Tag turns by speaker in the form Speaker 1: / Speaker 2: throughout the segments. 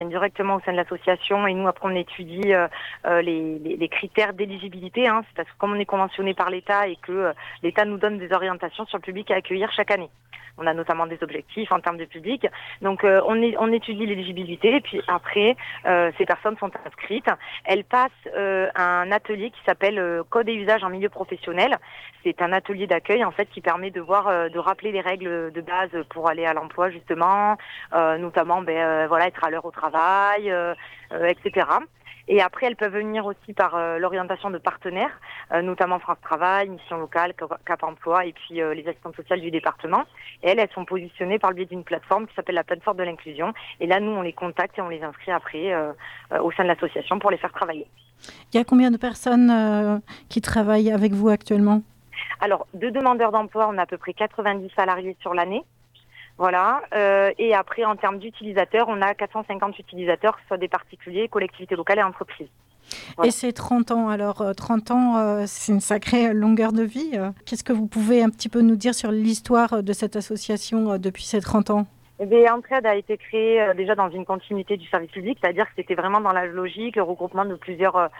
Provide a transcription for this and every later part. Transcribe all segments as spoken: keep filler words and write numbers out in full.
Speaker 1: directement au sein de l'association et nous après on étudie euh, euh, les, les, les critères d'éligibilité, hein. C'est parce que comme on est conventionné par l'État et que euh, l'État nous donne des orientations sur le public à accueillir chaque année. On a notamment des objectifs en termes de public. Donc euh, on, est, on étudie l'éligibilité et puis après euh, ces personnes sont inscrites. Elles passent euh, un atelier qui s'appelle euh, Code et usage en milieu professionnel. C'est un atelier d'accueil en fait qui permet de voir, euh, de rappeler les règles de base pour aller à l'emploi justement, euh, notamment ben euh, voilà être à l'heure au travail, euh, euh, et cetera. Et après, elles peuvent venir aussi par euh, l'orientation de partenaires, euh, notamment France Travail, Mission Locale, Cap Emploi et puis euh, les assistantes sociales du département. Et elles, elles sont positionnées par le biais d'une plateforme qui s'appelle la plateforme de l'inclusion. Et là, nous, on les contacte et on les inscrit après euh, euh, au sein de l'association pour les faire travailler.
Speaker 2: Il y a combien de personnes euh, qui travaillent avec vous actuellement ?
Speaker 1: Alors, de demandeurs d'emploi, on a à peu près quatre-vingt-dix salariés sur l'année. Voilà. Euh, et après, en termes d'utilisateurs, on a quatre cent cinquante utilisateurs, que ce soit des particuliers, collectivités locales et entreprises.
Speaker 2: Voilà. Et c'est trente ans. Alors, trente ans, euh, c'est une sacrée longueur de vie. Qu'est-ce que vous pouvez un petit peu nous dire sur l'histoire de cette association euh, depuis ces trente ans ?
Speaker 1: Eh bien, Entraide a été créée euh, déjà dans une continuité du service public, c'est-à-dire que c'était vraiment dans la logique, le regroupement de plusieurs euh,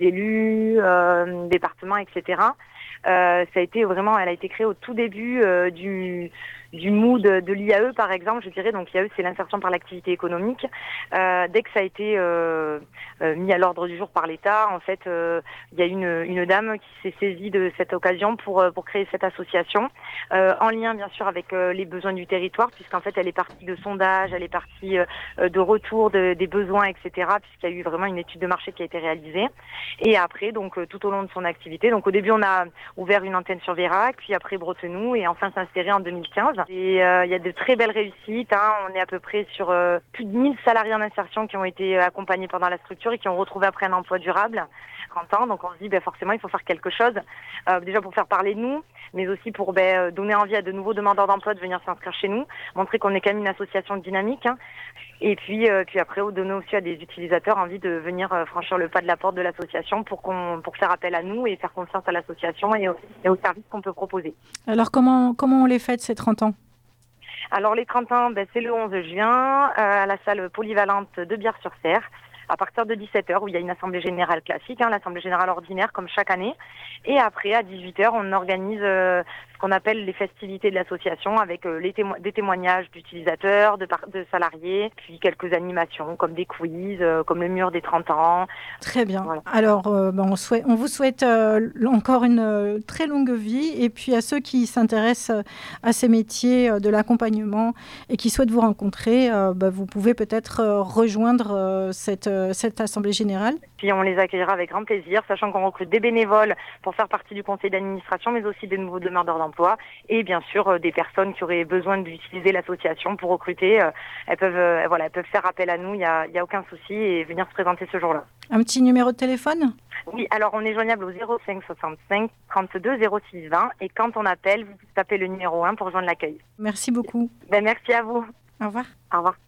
Speaker 1: élus, euh, départements, et cetera. Euh, ça a été vraiment, elle a été créée au tout début euh, du du mood de l'I A E par exemple, je dirais. Donc l'I A E c'est l'insertion par l'activité économique. Euh, dès que ça a été euh, euh, mis à l'ordre du jour par l'État, en fait, euh, il y a une une dame qui s'est saisie de cette occasion pour pour créer cette association, euh, en lien bien sûr avec euh, les besoins du territoire, puisqu'en fait elle est partie de sondages, elle est partie euh, de retour de, des besoins, et cetera. Puisqu'il y a eu vraiment une étude de marché qui a été réalisée. Et après, donc euh, tout au long de son activité, donc au début on a ouvert une antenne sur Vérac, puis après Bretenoux, et enfin s'insérer en deux mille quinze. Et euh, il y a de très belles réussites, hein. On est à peu près sur euh, plus de mille salariés en insertion qui ont été accompagnés pendant la structure et qui ont retrouvé après un emploi durable, trente ans. Donc on se dit ben, forcément il faut faire quelque chose, euh, déjà pour faire parler de nous, mais aussi pour ben, donner envie à de nouveaux demandeurs d'emploi de venir s'inscrire chez nous, montrer qu'on est quand même une association dynamique, hein. Et puis, euh, puis après, donner aussi à des utilisateurs envie de venir euh, franchir le pas de la porte de l'association pour qu'on, pour faire appel à nous et faire confiance à l'association et, au, et aux services qu'on peut proposer.
Speaker 2: Alors, comment, comment on les fête ces trente ans ?
Speaker 1: Alors, les trente ans, ben, c'est le onze juin, euh, à la salle polyvalente de Bière-sur-Cère, à partir de dix-sept heures, où il y a une assemblée générale classique, hein, l'assemblée générale ordinaire, comme chaque année. Et après, à dix-huit heures, on organise euh, ce qu'on appelle les festivités de l'association, avec euh, les témo- des témoignages d'utilisateurs, de, par- de salariés, puis quelques animations, comme des quiz, euh, comme le mur des trente ans.
Speaker 2: Très bien. Voilà. Alors, euh, ben, on, souhaite, on vous souhaite euh, encore une euh, très longue vie. Et puis, à ceux qui s'intéressent à ces métiers euh, de l'accompagnement et qui souhaitent vous rencontrer, euh, ben, vous pouvez peut-être euh, rejoindre euh, cette cette assemblée générale.
Speaker 1: Puis on les accueillera avec grand plaisir, sachant qu'on recrute des bénévoles pour faire partie du conseil d'administration, mais aussi des nouveaux demandeurs d'emploi et bien sûr euh, des personnes qui auraient besoin d'utiliser l'association pour recruter. Euh, elles peuvent, euh, voilà, elles peuvent faire appel à nous, il y a, il y a aucun souci et venir se présenter ce jour-là.
Speaker 2: Un petit numéro de téléphone ?
Speaker 1: Oui, alors on est joignable au zéro cinq soixante-cinq trente-deux zéro six vingt et quand on appelle, vous tapez le numéro un pour rejoindre l'accueil.
Speaker 2: Merci beaucoup.
Speaker 1: Ben, merci à vous.
Speaker 2: Au revoir.
Speaker 1: Au revoir.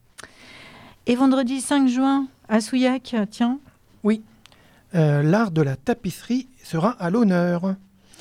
Speaker 2: Et vendredi cinq juin, à Souillac, tiens.
Speaker 3: Oui, euh, l'art de la tapisserie sera à l'honneur.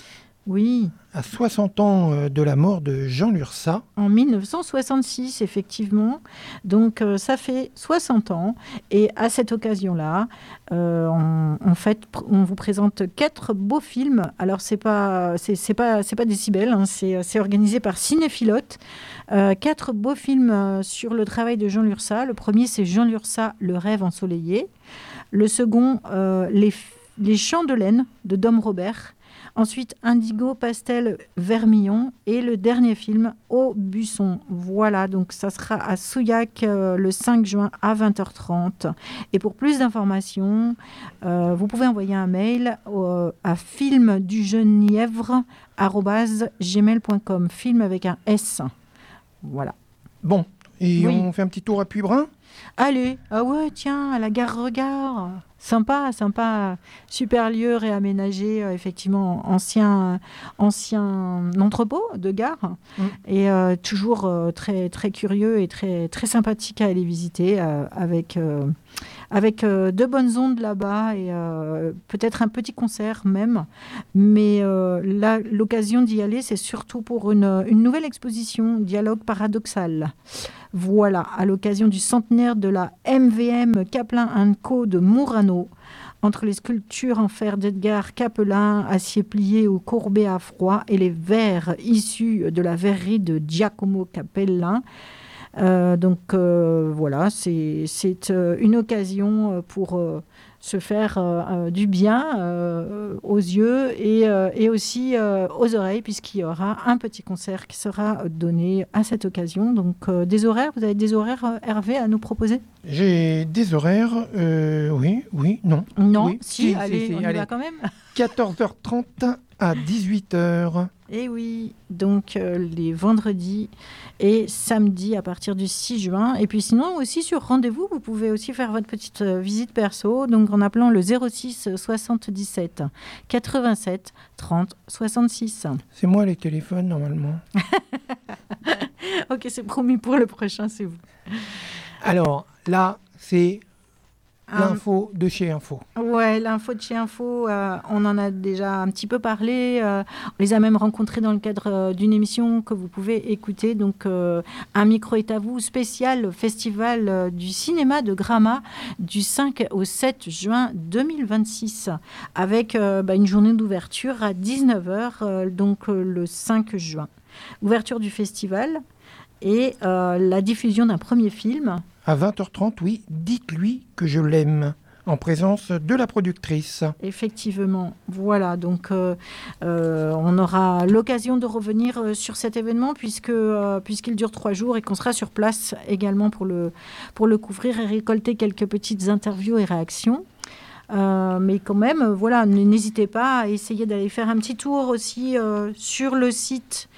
Speaker 2: Oui.
Speaker 3: À soixante ans de la mort de Jean Lurçat.
Speaker 2: En mille neuf cent soixante-six, effectivement. Donc, euh, ça fait soixante ans. Et à cette occasion-là, euh, on, en fait, on vous présente quatre beaux films. Alors, c'est pas, c'est, c'est pas, c'est pas Décibel, hein, c'est, c'est organisé par Cinéphilote. Euh, quatre beaux films sur le travail de Jean Lurçat. Le premier, c'est Jean Lurçat, Le rêve ensoleillé. Le second, euh, les, les Chants de laine de Dom Robert. Ensuite, Indigo, Pastel, Vermillon. Et le dernier film, Au buisson. Voilà, donc ça sera à Souillac euh, le cinq juin à vingt heures trente. Et pour plus d'informations, euh, vous pouvez envoyer un mail euh, à filmdujeunelièvre arobase gmail point com. Film avec un S. Voilà.
Speaker 3: Bon, et
Speaker 2: oui.
Speaker 3: On fait un petit tour à Puybrun ?
Speaker 2: Allez, ah ouais, tiens, à la gare Regard. Sympa, sympa, super lieu réaménagé, euh, effectivement, ancien, ancien entrepôt de gare. Mmh. Et euh, toujours euh, très, très curieux et très, très sympathique à aller visiter euh, avec, euh, avec euh, de bonnes ondes là-bas et euh, peut-être un petit concert même. Mais euh, là, l'occasion d'y aller, c'est surtout pour une, une nouvelle exposition, Dialogue paradoxal. Voilà, à l'occasion du centenaire de la M V M Kaplan and Co de Murano, entre les sculptures en fer d'Edgar Capelin, acier plié ou courbé à froid, et les verres issus de la verrerie de Giacomo Capellin. Euh, donc euh, voilà, c'est, c'est euh, une occasion pour euh, se faire euh, euh, du bien euh, aux yeux et, euh, et aussi euh, aux oreilles, puisqu'il y aura un petit concert qui sera donné à cette occasion. Donc euh, des horaires, vous avez des horaires, euh, Hervé, à nous proposer ?
Speaker 3: J'ai des horaires, euh, oui, oui, non.
Speaker 2: Non,
Speaker 3: oui,
Speaker 2: si, allez, on y va quand même.
Speaker 3: quatorze heures trente à dix-huit heures.
Speaker 2: Et oui, donc euh, les vendredis et samedis à partir du six juin. Et puis sinon aussi sur rendez-vous, vous pouvez aussi faire votre petite euh, visite perso, donc en appelant le zéro six soixante-dix-sept quatre-vingt-sept trente soixante-six.
Speaker 3: C'est moi les téléphones normalement.
Speaker 2: Ok, c'est promis, pour le prochain, c'est vous.
Speaker 3: Alors là, c'est
Speaker 2: Un-
Speaker 3: l'info de chez Info.
Speaker 2: Ouais, l'info de chez Info, euh, on en a déjà un petit peu parlé. euh, on les a même rencontrés dans le cadre euh, d'une émission que vous pouvez écouter. Donc, euh, Un micro est à vous, spécial festival euh, du cinéma de Gramma du cinq au sept juin deux mille vingt-six, avec euh, bah, une journée d'ouverture à dix-neuf heures, euh, donc euh, le cinq juin. Ouverture du festival et euh, la diffusion d'un premier film.
Speaker 3: À vingt heures trente, oui, dites-lui que je l'aime, en présence de la productrice.
Speaker 2: Effectivement, voilà, donc euh, euh, on aura l'occasion de revenir euh, sur cet événement puisque, euh, puisqu'il dure trois jours et qu'on sera sur place également pour le, pour le couvrir et récolter quelques petites interviews et réactions. Euh, mais quand même, euh, voilà, n'hésitez pas à essayer d'aller faire un petit tour aussi euh, sur le site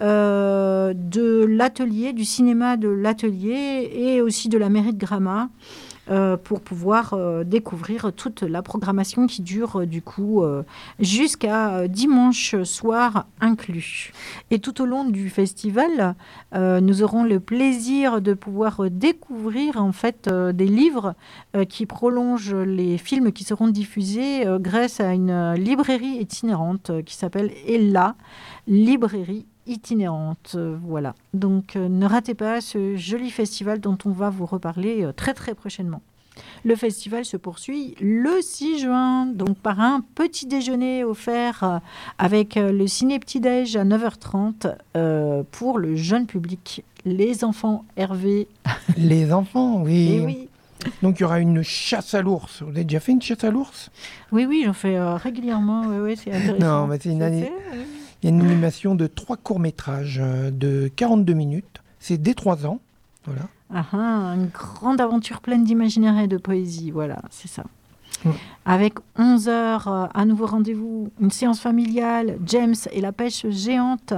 Speaker 2: euh, de l'atelier, du cinéma de l'atelier et aussi de la mairie de Gramma. Euh, pour pouvoir euh, découvrir toute la programmation qui dure euh, du coup euh, jusqu'à euh, dimanche soir inclus. Et tout au long du festival, euh, nous aurons le plaisir de pouvoir euh, découvrir en fait euh, des livres euh, qui prolongent les films qui seront diffusés euh, grâce à une euh, librairie itinérante euh, qui s'appelle Ella, librairie itinérante. Euh, voilà. Donc euh, ne ratez pas ce joli festival dont on va vous reparler euh, très très prochainement. Le festival se poursuit le six juin, donc par un petit déjeuner offert euh, avec euh, le ciné petit-déj à neuf heures trente euh, pour le jeune public. Les enfants, Hervé.
Speaker 3: Les enfants, oui.
Speaker 2: Et oui.
Speaker 3: Donc il y aura une chasse à l'ours. Vous avez déjà fait une chasse à l'ours?
Speaker 2: Oui, oui, j'en fais euh, régulièrement. Oui, oui, c'est intéressant.
Speaker 3: Non, mais c'est une
Speaker 2: Ça,
Speaker 3: année.
Speaker 2: c'est, euh,
Speaker 3: Il y a une animation de trois courts-métrages euh, de quarante-deux minutes. C'est dès trois ans. Voilà.
Speaker 2: Ah, ah, une grande aventure pleine d'imaginaire et de poésie, voilà, c'est ça.
Speaker 3: Ouais.
Speaker 2: Avec onze heures, euh, un nouveau rendez-vous, une séance familiale, James et la pêche géante.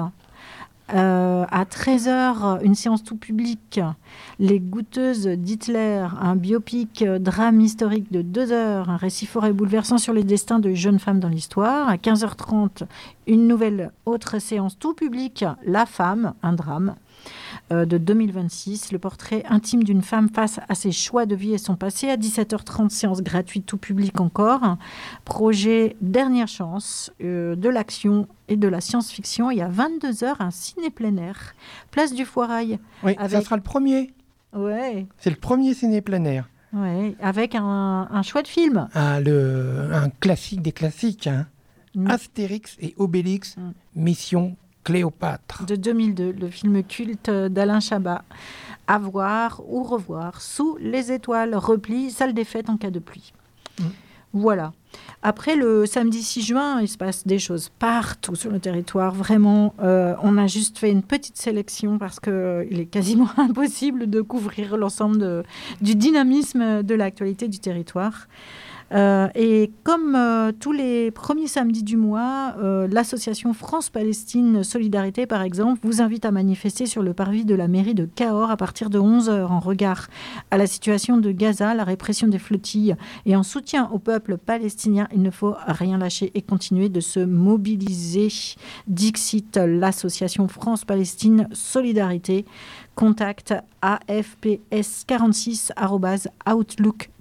Speaker 2: Euh, à treize heures, une séance tout public, Les goûteuses d'Hitler, un biopic euh, drame historique de deux heures, un récit fort et bouleversant sur les destins de jeunes femmes dans l'histoire. À quinze heures trente, une nouvelle autre séance tout public, La femme, un drame. Euh, de deux mille vingt-six, le portrait intime d'une femme face à ses choix de vie et son passé. À dix-sept heures trente, séance gratuite tout public encore. Un projet Dernière chance, euh, de l'action et de la science-fiction. Et à vingt-deux heures, un ciné plein air, place du Foirail.
Speaker 3: Oui,
Speaker 2: Avec-
Speaker 3: ça sera le premier.
Speaker 2: Ouais,
Speaker 3: C'est le premier ciné plein air.
Speaker 2: ouais, avec un, un chouette film.
Speaker 3: Ah, le, un classique des classiques. Hein.
Speaker 2: Mm.
Speaker 3: Astérix et Obélix,
Speaker 2: Mm.
Speaker 3: Mission Cléopâtre.
Speaker 2: De deux mille deux, le film culte d'Alain Chabat. À voir ou revoir sous les étoiles. Repli, salle des fêtes en cas de pluie.
Speaker 3: Mm.
Speaker 2: Voilà. Après, le samedi six juin, il se passe des choses partout sur le territoire. Vraiment, euh, on a juste fait une petite sélection parce qu'il est quasiment impossible de couvrir l'ensemble de- du dynamisme de l'actualité du territoire. Euh, et comme euh, tous les premiers samedis du mois, euh, l'association France-Palestine Solidarité, par exemple, vous invite à manifester sur le parvis de la mairie de Cahors à partir de onze heures en regard à la situation de Gaza, la répression des flottilles et en soutien au peuple palestinien. Il ne faut rien lâcher et continuer de se mobiliser. Dixit, l'association France-Palestine Solidarité. Contact a f p s quarante-six arobase outlook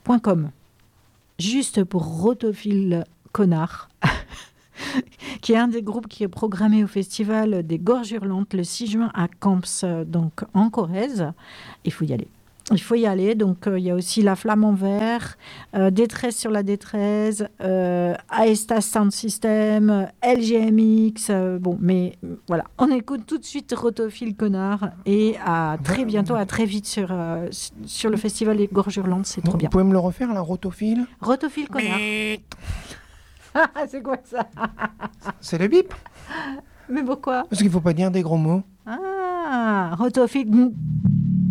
Speaker 2: point com. Juste pour Rotophile Connard, qui est un des groupes qui est programmé au Festival des Gorges Hurlantes le six juin à Camps, donc en Corrèze. Il faut y aller. Il faut y aller. Donc, euh, il y a aussi La Flamme en Vert, euh, Détresse sur la Détresse, euh, Aestas Sound System, L G M X. Euh, bon, mais euh, voilà. On écoute tout de suite Rotophile Connard et à très bientôt, à très vite sur, euh, sur le Festival des Gorges Hurlantes. C'est trop
Speaker 3: Vous
Speaker 2: bien.
Speaker 3: pouvez me le refaire, la Rotophile?
Speaker 2: Rotophile Connard. C'est quoi ça?
Speaker 3: C'est le bip.
Speaker 2: Mais pourquoi?
Speaker 3: Parce qu'il ne faut pas dire des gros mots.
Speaker 2: Ah, Rotophile.